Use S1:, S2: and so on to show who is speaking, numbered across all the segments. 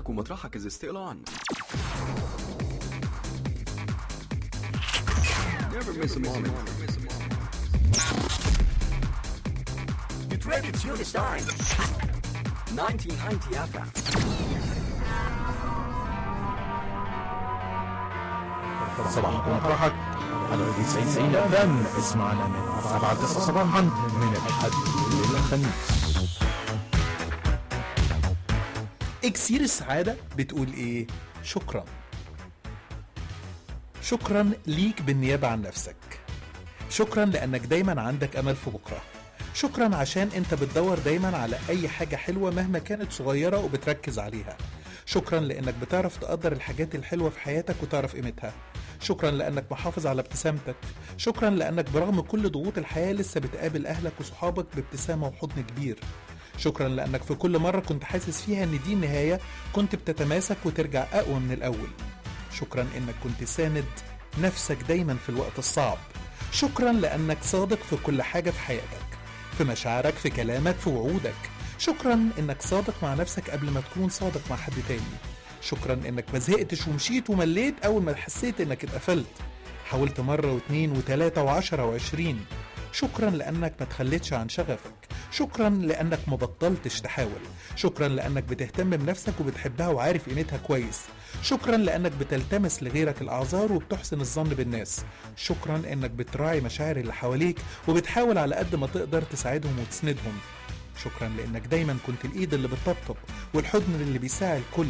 S1: صباحك ومطرحك is still on. Never miss a moment. Get ready to tune the stars. 1990 FM.
S2: صباحك ومطرحك على 90 FM. اسمعنا من 7-9 صباحا من الأحد إلى الخميس.
S3: اكسير السعادة بتقول ايه؟ شكرا. شكرا ليك بالنيابة عن نفسك. شكرا لأنك دايما عندك أمل في بكرة. شكرا عشان انت بتدور دايما على أي حاجة حلوة مهما كانت صغيرة وبتركز عليها. شكرا لأنك بتعرف تقدر الحاجات الحلوة في حياتك وتعرف قيمتها. شكرا لأنك محافظ على ابتسامتك. شكرا لأنك برغم كل ضغوط الحياة لسه بتقابل أهلك وصحابك بابتسامة وحضن كبير. شكرا لأنك في كل مرة كنت حاسس فيها ان دي النهاية كنت بتتماسك وترجع أقوى من الأول. شكرا انك كنت ساند نفسك دايما في الوقت الصعب. شكرا لأنك صادق في كل حاجة في حياتك، في مشاعرك، في كلامك، في وعودك. شكرا انك صادق مع نفسك قبل ما تكون صادق مع حد تاني. شكرا انك ما زهقتش ومشيت ومليت اول ما حسيت انك اتقفلت. حاولت مرة و2 و3 و10 و20. شكرا لأنك ما تخليتش عن شغفك. شكرا لأنك ما بطلتش تحاول. شكرا لأنك بتهتم بنفسك وبتحبها وعارف قيمتها كويس. شكرا لأنك بتلتمس لغيرك الأعذار وبتحسن الظن بالناس. شكرا إنك بتراعي مشاعر اللي حواليك وبتحاول على قد ما تقدر تساعدهم وتسندهم. شكرا لأنك دايما كنت الإيد اللي بتطبطب والحضن اللي بيساعد الكل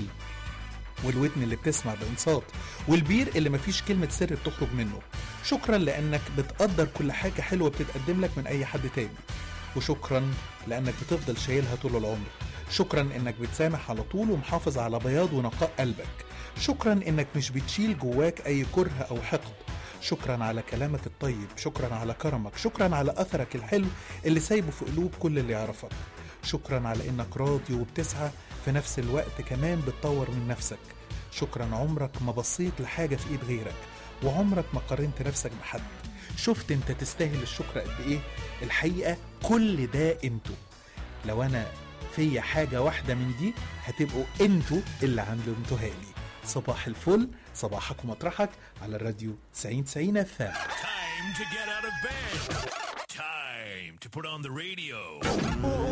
S3: والودن اللي بتسمع بإنصات والبير اللي مفيش كلمة سر بتخرج منه. شكرا لأنك بتقدر كل حاجة حلوة بتتقدم لك من أي حد تاني. وشكرا لأنك بتفضل شايلها طول العمر. شكرا إنك بتسامح على طول ومحافظ على بياض ونقاء قلبك. شكرا إنك مش بتشيل جواك أي كره أو حقد. شكرا على كلامك الطيب. شكرا على كرمك. شكرا على أثرك الحلو اللي سايبه في قلوب كل اللي يعرفك. شكرا على إنك راضي وبتسعى في نفس الوقت كمان بتطور من نفسك. شكرا عمرك ما بصيت لحاجة في إيد غيرك وعمرك ما قارنت نفسك بحد. شفت انت تستاهل الشكر قد ايه؟ الحقيقة كل ده انتوا. لو انا في حاجة واحدة من دي هتبقوا انتوا اللي علمتوها لي. صباح الفل. صباحك ومطرحك على الراديو 90 الثاني.
S4: Time to get out of bed. Time to put on the radio.